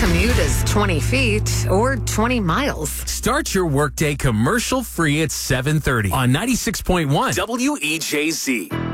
commute is 20 feet or 20 miles. Start your workday commercial-free at 7:30 on 96.1 WEJZ.